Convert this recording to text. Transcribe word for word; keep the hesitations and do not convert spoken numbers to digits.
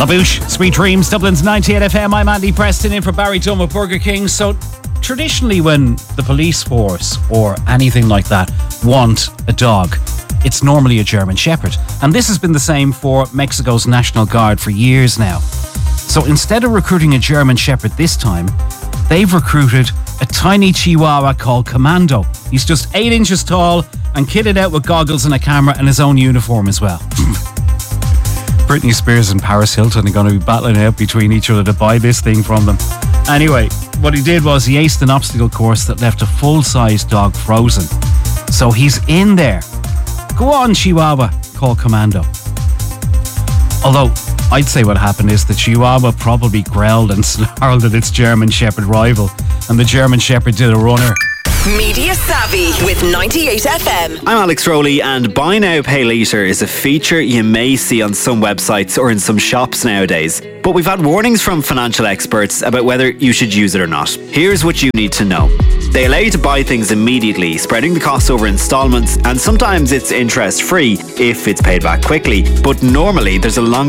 La Bouche, Sweet Dreams, Dublin's ninety-eight F M. I'm Andy Preston in for Barry Dunn with Burger King. So traditionally when the police force or anything like that want a dog, it's normally a German Shepherd. And this has been the same for Mexico's National Guard for years now. So instead of recruiting a German Shepherd this time, they've recruited a tiny Chihuahua called Commando. He's just eight inches tall and kitted out with goggles and a camera and his own uniform as well. Britney Spears and Paris Hilton are going to be battling out between each other to buy this thing from them. Anyway, what he did was he aced an obstacle course that left a full-size dog frozen. So he's in there. Go on, Chihuahua, called Commando. Although, I'd say what happened is the Chihuahua probably growled and snarled at its German Shepherd rival, and the German Shepherd did a runner. Media Savvy with ninety-eight F M. I'm Alex Rowley, and Buy Now Pay Later is a feature you may see on some websites or in some shops nowadays. But we've had warnings from financial experts about whether you should use it or not. Here's what you need to know. They allow you to buy things immediately, spreading the costs over installments, and sometimes it's interest-free if it's paid back quickly. But normally there's a longer